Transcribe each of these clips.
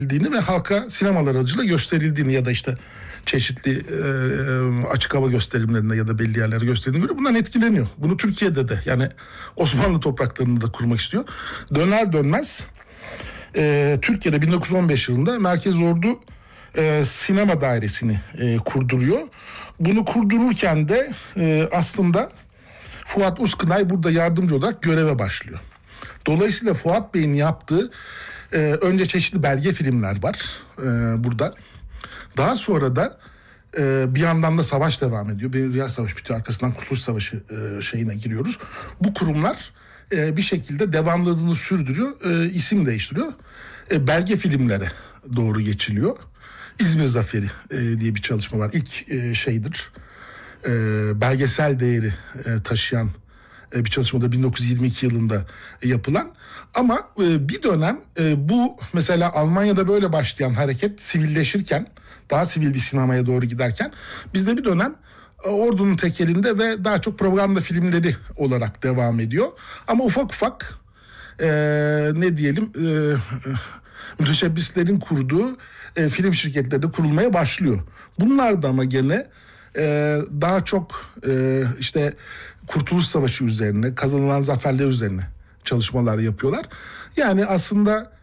ve halka sinemalar aracılığıyla gösterildiğini ya da işte çeşitli açık hava gösterimlerinde ya da belli yerlere gösterildiğini göre bundan etkileniyor. Bunu Türkiye'de de, yani Osmanlı topraklarında da kurmak istiyor. Döner dönmez Türkiye'de 1915 yılında Merkez Ordu sinema dairesini kurduruyor. Bunu kurdururken de aslında Fuat Uskınay burada yardımcı olarak göreve başlıyor. Dolayısıyla Fuat Bey'in yaptığı önce çeşitli belge filmler var burada. Daha sonra da bir yandan da savaş devam ediyor. Bir Dünya Savaşı bitiyor, arkasından Kurtuluş Savaşı şeyine giriyoruz. Bu kurumlar bir şekilde devamlılığını sürdürüyor, isim değiştiriyor. Belge filmlere doğru geçiliyor. İzmir Zaferi diye bir çalışma var. İlk şeydir. Belgesel değeri taşıyan bir çalışmada 1922 yılında yapılan. Ama bir dönem bu mesela Almanya'da böyle başlayan hareket sivilleşirken, daha sivil bir sinemaya doğru giderken bizde bir dönem ordunun tekelinde ve daha çok propaganda filmleri olarak devam ediyor. Ama ufak ufak ne diyelim müteşebbislerin kurduğu film şirketleri de kurulmaya başlıyor. Bunlar da ama gene daha çok işte Kurtuluş Savaşı üzerine, kazanılan zaferler üzerine çalışmalar yapıyorlar. Yani aslında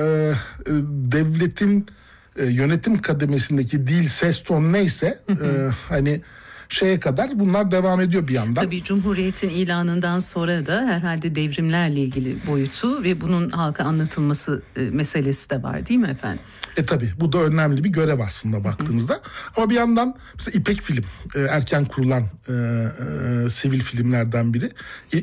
devletin yönetim kademesindeki dil, ses, ton neyse hani şeye kadar bunlar devam ediyor bir yandan. Tabii Cumhuriyet'in ilanından sonra da herhalde devrimlerle ilgili boyutu ve bunun halka anlatılması meselesi de var değil mi efendim? Tabii bu da önemli bir görev aslında baktığınızda. Ama bir yandan mesela İpek Film erken kurulan sivil filmlerden biri.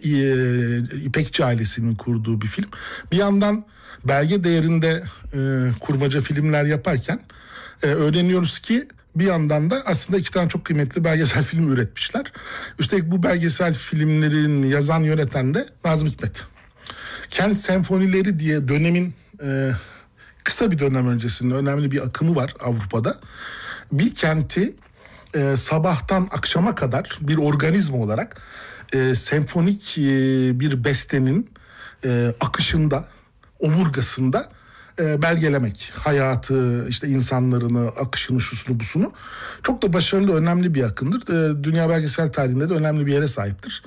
İpekçi ailesinin kurduğu bir film. Bir yandan belge değerinde kurmaca filmler yaparken öğreniyoruz ki bir yandan da aslında 2 tane çok kıymetli belgesel film üretmişler. Üstelik bu belgesel filmlerin yazan, yöneten de Nazım Hikmet. Kent Senfonileri diye dönemin kısa bir dönem öncesinde önemli bir akımı var Avrupa'da. Bir kenti sabahtan akşama kadar bir organizma olarak senfonik bir bestenin akışında, omurgasında belgelemek. Hayatı, işte insanlarını, akışını, şusunu, busunu. Çok da başarılı, önemli bir akımdır. Dünya belgesel tarihinde de önemli bir yere sahiptir.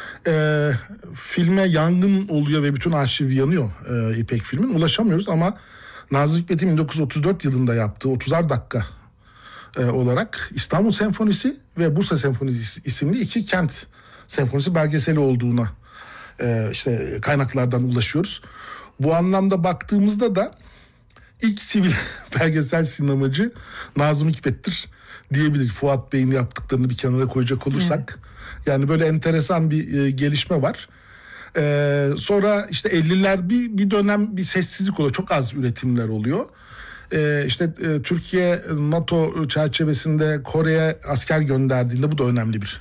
Filme yangın oluyor ve bütün arşiv yanıyor İpek filmin. Ulaşamıyoruz ama Nazım Hikmet'in 1934 yılında yaptığı 30'ar dakika olarak İstanbul Senfonisi ve Bursa Senfonisi isimli 2 kent senfonisi belgeseli olduğuna işte kaynaklardan ulaşıyoruz. Bu anlamda baktığımızda da ilk sivil belgesel sinemacı Nazım Hikmet'tir diyebiliriz. Fuat Bey'in yaptıklarını bir kenara koyacak olursak. Evet. Yani böyle enteresan bir gelişme var. Sonra işte 50'ler bir dönem bir sessizlik oluyor. Çok az üretimler oluyor. İşte Türkiye NATO çerçevesinde Kore'ye asker gönderdiğinde, bu da önemli bir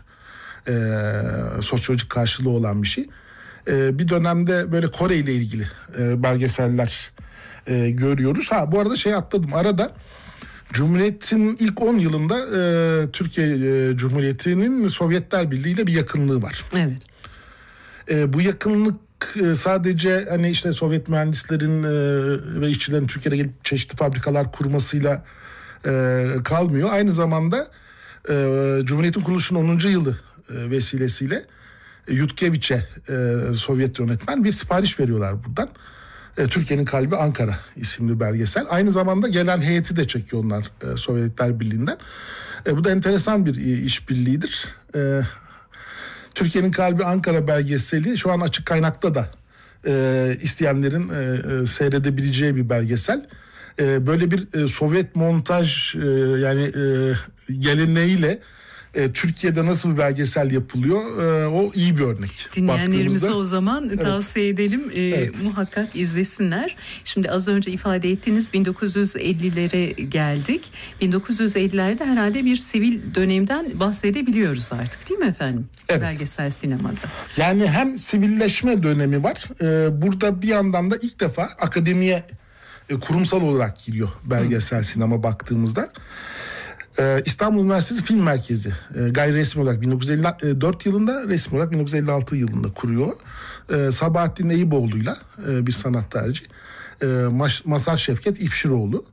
sosyolojik karşılığı olan bir şey. Bir dönemde böyle Kore ile ilgili belgeseller görüyoruz. Bu arada atladım. Arada Cumhuriyet'in ilk 10 yılında Türkiye Cumhuriyeti'nin Sovyetler Birliği ile bir yakınlığı var. Evet. Bu yakınlık sadece hani işte Sovyet mühendislerin ve işçilerin Türkiye'de gelip çeşitli fabrikalar kurmasıyla kalmıyor. Aynı zamanda Cumhuriyet'in kuruluşunun 10. yılı vesilesiyle Yutkeviç'e Sovyet yönetmen bir sipariş veriyorlar buradan. Türkiye'nin Kalbi Ankara isimli belgesel. Aynı zamanda gelen heyeti de çekiyor onlar Sovyetler Birliği'nden. Bu da enteresan bir işbirliğidir. Türkiye'nin Kalbi Ankara belgeseli şu an açık kaynakta da isteyenlerin seyredebileceği bir belgesel. Böyle bir Sovyet montaj yani geleneğiyle Türkiye'de nasıl bir belgesel yapılıyor, o iyi bir örnek. Dinleyenlerimize o zaman tavsiye edelim. Muhakkak izlesinler. Şimdi az önce ifade ettiğiniz 1950'lere geldik. 1950'lerde herhalde bir sivil dönemden bahsedebiliyoruz artık değil mi efendim? Evet. Belgesel sinemada. Yani hem sivilleşme dönemi var. Burada bir yandan da ilk defa akademiye kurumsal olarak giriyor belgesel sinema baktığımızda. İstanbul Üniversitesi Film Merkezi gayri resmi olarak 1954 yılında, resmi olarak 1956 yılında kuruyor. Sabahattin Eyüboğlu'yla bir sanat tarihi. Mazhar Şevket İfşiroğlu.